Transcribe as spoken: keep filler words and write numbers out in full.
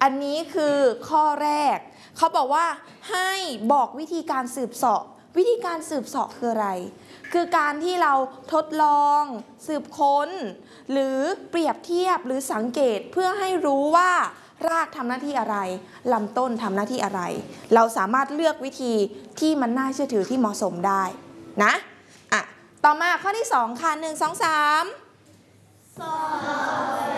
อันนี้คือข้อแรกเขาบอกว่าให้บอกวิธีการสืบเสาะวิธีการสืบเสาะคืออะไรคือการที่เราทดลองสืบค้นหรือเปรียบเทียบหรือสังเกตเพื่อให้รู้ว่ารากทำหน้าที่อะไรลำต้นทำหน้าที่อะไรเราสามารถเลือกวิธีที่มันน่าเชื่อถือที่เหมาะสมได้นะอ่ะต่อมาข้อที่สองค่ะหนึ่งสองสามสอน